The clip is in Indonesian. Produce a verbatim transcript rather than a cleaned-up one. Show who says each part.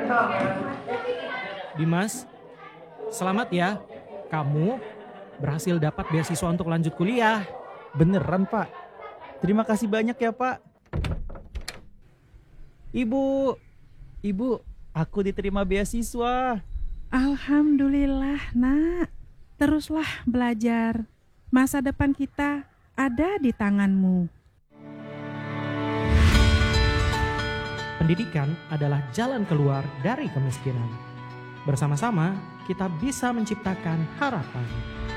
Speaker 1: Dimas, selamat ya. Kamu berhasil dapat beasiswa untuk lanjut kuliah.
Speaker 2: Beneran Pak? Terima kasih banyak ya Pak. Ibu, Ibu, aku diterima beasiswa.
Speaker 3: Alhamdulillah nak, teruslah belajar. Masa depan kita ada di tanganmu.
Speaker 1: Pendidikan adalah jalan keluar dari kemiskinan. Bersama-sama kita bisa menciptakan harapan.